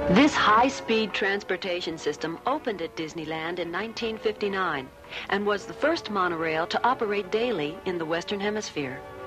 This high-speed transportation system opened at Disneyland in 1959 and was the first monorail to operate daily in the Western Hemisphere.